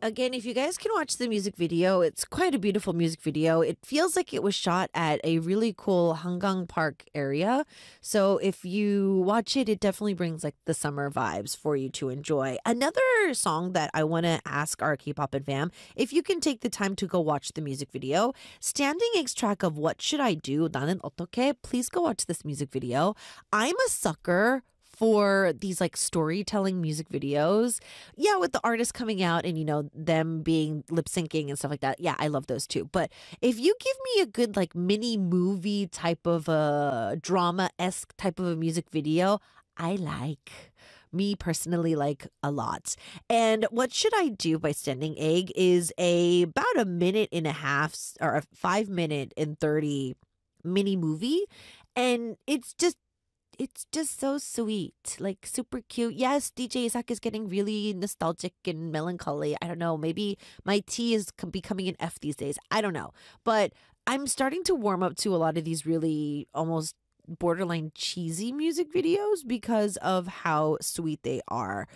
again, if you guys can watch the music video, it's quite a beautiful music video. It feels like it was shot at a really cool Hangang Park area. So if you watch it, it definitely brings like the summer vibes for you to enjoy. Another song that I want to ask our K-pop and fam, if you can take the time to go watch the music video, Standing Eggs track of What Should I Do? 나는 어떻게? Please go watch this music video. I'm a sucker for these like storytelling music videos. Yeah, with the artists coming out and, them being lip syncing and stuff like that. Yeah, I love those too. But if you give me a good like mini movie type of a drama-esque type of a music video, I like. Me personally like a lot. And What Should I Do by Standing Egg is about a minute and a half or a 5 minute and 30 mini movie. And it's just so sweet, like super cute. Yes, DJ Isak is getting really nostalgic and melancholy. I don't know. Maybe my T is becoming an F these days. I don't know. But I'm starting to warm up to a lot of these really almost borderline cheesy music videos because of how sweet they are.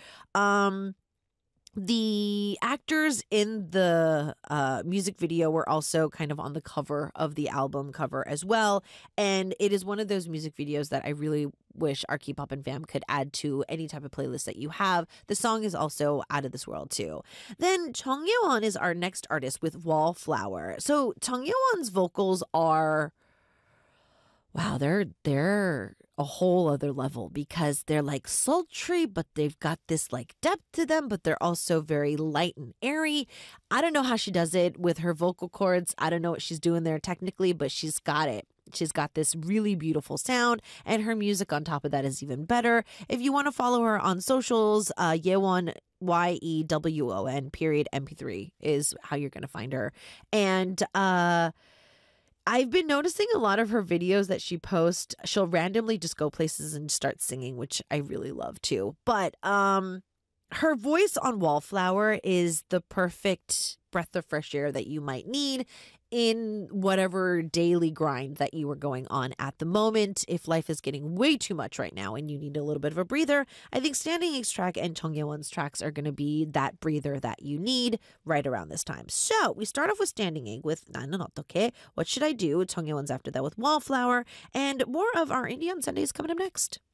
The actors in the music video were also kind of on the cover of the album cover as well. And it is one of those music videos that I really wish our K-pop and fam could add to any type of playlist that you have. The song is also out of this world too. Then Chung Yewon is our next artist with Wallflower. So Chung Yewon's vocals are, wow, they're a whole other level because they're like sultry, but they've got this like depth to them, but they're also very light and airy. I don't know how she does it with her vocal cords. I don't know what she's doing there technically, but she's got it. She's got this really beautiful sound, and her music on top of that is even better. If you want to follow her on socials, Yewon, YEWON period MP3 is how you're going to find her. And I've been noticing a lot of her videos that she posts. She'll randomly just go places and start singing, which I really love too. But her voice on Wallflower is the perfect breath of fresh air that you might need in whatever daily grind that you are going on at the moment. If life is getting way too much right now and you need a little bit of a breather, I think Standing Eggs track and Chung Yewon's tracks are going to be that breather that you need right around this time. So we start off with Standing Egg with 나는 어떻게? What Should I Do? Chung Yewon's after that with Wallflower, and more of our Indie on Sundays coming up next.